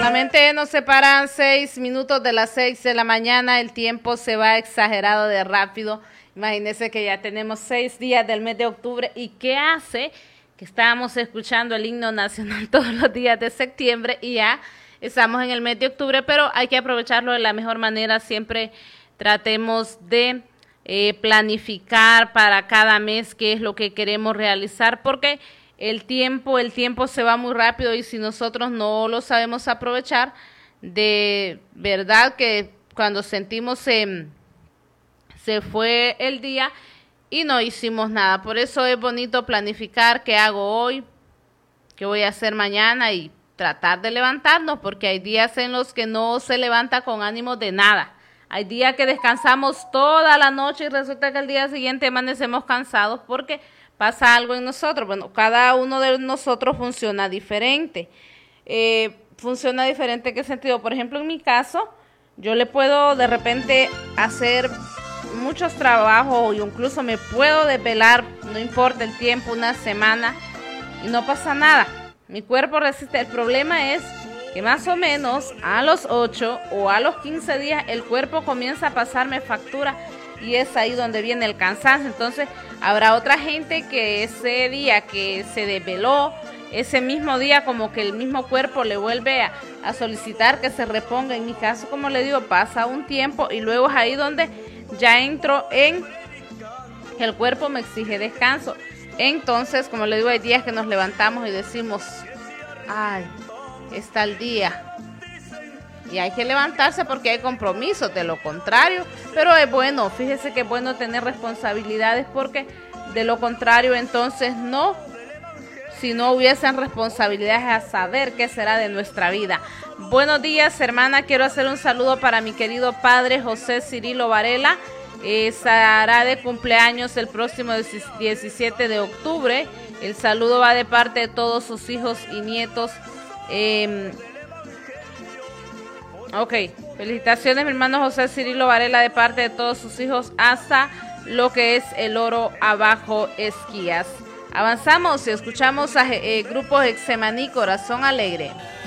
Solamente nos separan 6 minutos de las 6 de la mañana. El tiempo se va exagerado de rápido. Imagínense que ya tenemos 6 días del mes de octubre. ¿Y qué hace? Que estábamos escuchando el himno nacional todos los días de septiembre y ya estamos en el mes de octubre, pero hay que aprovecharlo de la mejor manera. Siempre tratemos de planificar para cada mes qué es lo que queremos realizar, porque el tiempo se va muy rápido y si nosotros no lo sabemos aprovechar, de verdad que cuando sentimos se fue el día y no hicimos nada. Por eso es bonito planificar qué hago hoy, qué voy a hacer mañana y tratar de levantarnos, porque hay días en los que no se levanta con ánimo de nada. Hay días que descansamos toda la noche y resulta que el día siguiente amanecemos cansados porque pasa algo en nosotros. Bueno, cada uno de nosotros funciona diferente. ¿Funciona diferente en qué sentido? Por ejemplo, en mi caso, yo le puedo de repente hacer muchos trabajos, o incluso me puedo desvelar, no importa el tiempo, una semana, y no pasa nada. Mi cuerpo resiste. El problema es que más o menos a los 8 o a los 15 días el cuerpo comienza a pasarme factura y es ahí donde viene el cansancio. Entonces habrá otra gente que ese día que se desveló, ese mismo día como que el mismo cuerpo le vuelve a solicitar que se reponga. En mi caso, como le digo, pasa un tiempo y luego es ahí donde ya entro en que el cuerpo me exige descanso. Entonces, como le digo, hay días que nos levantamos y decimos, ay, está el día. Y hay que levantarse porque hay compromisos, de lo contrario. Pero es bueno, fíjese que es bueno tener responsabilidades, porque de lo contrario entonces no, si no hubiesen responsabilidades, a saber qué será de nuestra vida. Buenos días, hermana. Quiero hacer un saludo para mi querido padre José Cirilo Varela. Estará de cumpleaños el próximo 17 de octubre. El saludo va de parte de todos sus hijos y nietos. Ok, felicitaciones, mi hermano José Cirilo Varela, de parte de todos sus hijos hasta lo que es El Oro Abajo Esquías. Avanzamos y escuchamos a Grupo Hexemaní, Corazón Alegre.